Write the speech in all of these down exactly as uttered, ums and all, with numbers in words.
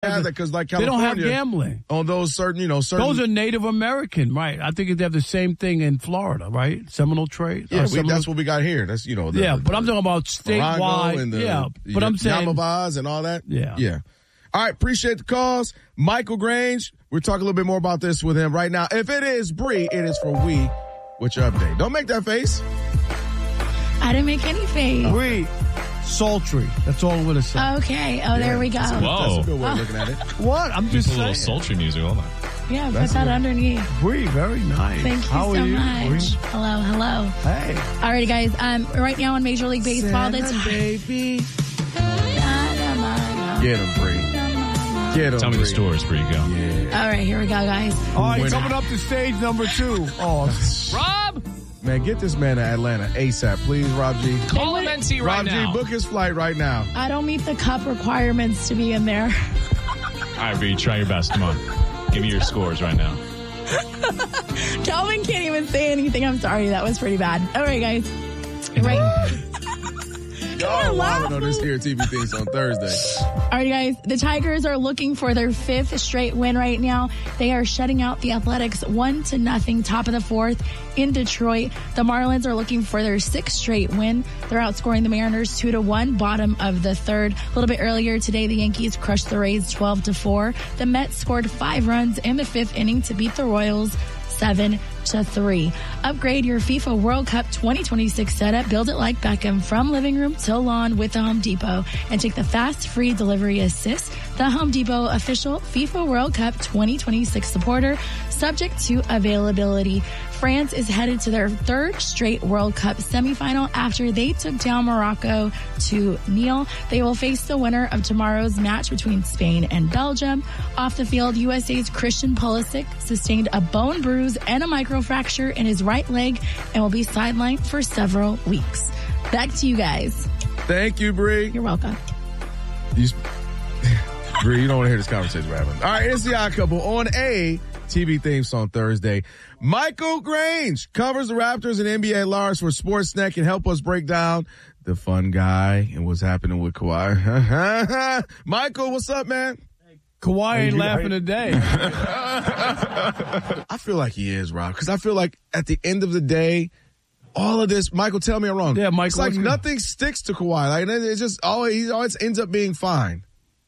have that because, like they California, don't have gambling on those certain, you know, certain. Those are Native American, right? I think they have the same thing in Florida, right? Seminole trade. Yeah, we, Seminole... that's what we got here. That's you know. The, yeah, the, but I'm talking about statewide. And the, yeah, but I'm saying Yamabas and all that. Yeah, yeah. All right, appreciate the calls, Michael Grange. We're talking a little bit more about this with him right now. If it is Bree, it is for we. What's your update? Don't make that face. I didn't make any face. Bree, sultry. That's all I'm going to say. Okay. Oh, yeah. There we go. That's a, Whoa. That's a good way of looking at it. What? I'm just saying. A little sultry music. Hold on. Yeah, that's put that underneath. Bree, very nice. Thank you How so are you, much. Bree? Hello, hello. Hey. Alrighty, guys. Um, right now on Major League Baseball, Santa, that's baby. Get him, Bree. Get him, Tell me Bree. the scores, Bree. Go. Yeah. All right, here we go, guys. All right, coming up to stage number two. Oh, Rob! Man, get this man to Atlanta ASAP, please, Rob G. Call him N C right Rob now. G, book his flight right now. I don't meet the cup requirements to be in there. All right, Bree, try your best. Come on. Give me your scores right now. Calvin can't even say anything. I'm sorry. That was pretty bad. All right, guys. Right. Y'all are laughing on this here T V things on Thursday. All right, guys. The Tigers are looking for their fifth straight win right now. They are shutting out the Athletics one to nothing, top of the fourth in Detroit. The Marlins are looking for their sixth straight win. They're outscoring the Mariners two to one, bottom of the third. A little bit earlier today, the Yankees crushed the Rays twelve to four. The Mets scored five runs in the fifth inning to beat the Royals seven to three. Upgrade your FIFA World Cup twenty twenty-six setup. Build it like Beckham from living room till lawn with the Home Depot and take the fast free delivery assist. The Home Depot official FIFA World Cup twenty twenty-six supporter, subject to availability. France is headed to their third straight World Cup semifinal after they took down Morocco to nil. They will face the winner of tomorrow's match between Spain and Belgium. Off the field, U S A's Christian Pulisic sustained a bone bruise and a microfracture in his right leg and will be sidelined for several weeks. Back to you guys. Thank you, Bree. You're welcome. You, Bree, you don't want to hear this conversation we're having. All right, it's the Odd Couple on a T V theme song Thursday. Michael Grange covers the Raptors and N B A at large for Sportsnet and help us break down the fun guy and what's happening with Kawhi. Michael, what's up, man? Kawhi ain't laughing today. I feel like he is, Rob, because I feel like at the end of the day, all of this, Michael, tell me I'm wrong. Yeah, Michael. It's like nothing sticks to Kawhi. Like it's just always, he always ends up being fine.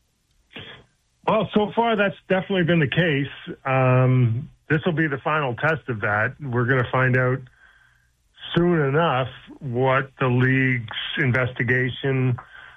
Well, so far that's definitely been the case. Um, this will be the final test of that. We're going to find out soon enough what the league's investigation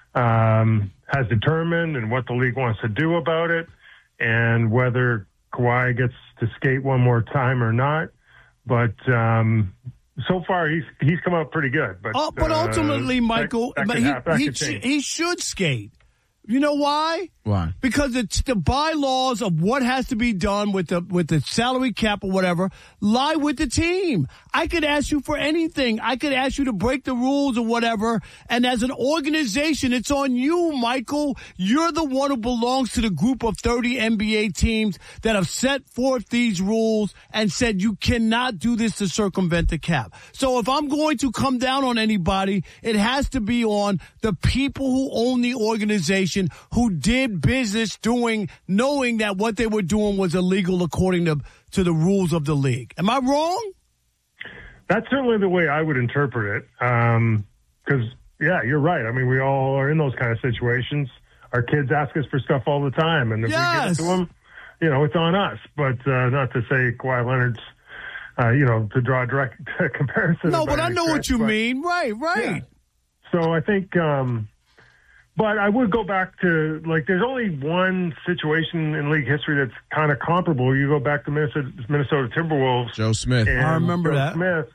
um, has determined and what the league wants to do about it, and whether Kawhi gets to skate one more time or not. But um, so far, he's he's come out pretty good. But oh, but ultimately, uh, Michael, that, that but he, he he, change. he should skate. You know why? Why? Because it's the bylaws of what has to be done with the with the salary cap or whatever lie with the team. I could ask you for anything. I could ask you to break the rules or whatever. And as an organization, it's on you, Michael. You're the one who belongs to the group of thirty N B A teams that have set forth these rules and said you cannot do this to circumvent the cap. So if I'm going to come down on anybody, it has to be on the people who own the organization, who did business doing, knowing that what they were doing was illegal according to, to the rules of the league. Am I wrong? That's certainly the way I would interpret it. Um, cause yeah, you're right. I mean, we all are in those kind of situations. Our kids ask us for stuff all the time. And if yes. we give it to them, you know, it's on us, but, uh, not to say Kawhi Leonard's, uh, you know, to draw a direct comparison. No, but I know what you but, mean. Right, right. Yeah. So I think, um, but I would go back to, like, there's only one situation in league history that's kind of comparable. You go back to Minnesota, Minnesota Timberwolves. Joe Smith. I remember Joe that. Smith.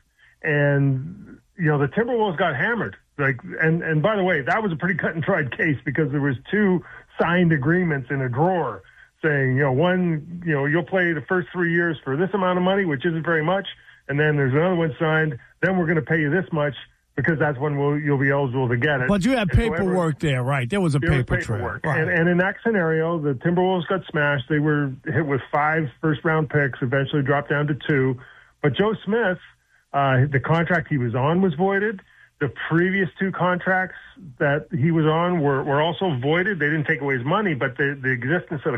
And, you know, the Timberwolves got hammered. Like, and, and by the way, that was a pretty cut and dried case because there was two signed agreements in a drawer saying, you know, one, you know, you'll play the first three years for this amount of money, which isn't very much. And then there's another one signed. Then we're going to pay you this much, because that's when we'll, you'll be eligible to get it. But you had paperwork there, right? There was a there paper was paperwork. trail. Right. And, and in that scenario, the Timberwolves got smashed. They were hit with five first-round picks, eventually dropped down to two. But Joe Smith, uh, the contract he was on was voided. The previous two contracts that he was on were, were also voided. They didn't take away his money, but the, the existence of the